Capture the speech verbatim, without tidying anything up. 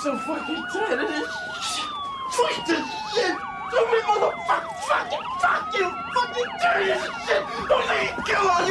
so fucking tired of this shit. Fuck this shit. So many motherfuckers. Fucking fuck you. Fucking dirty as shit. Don't let me kill us.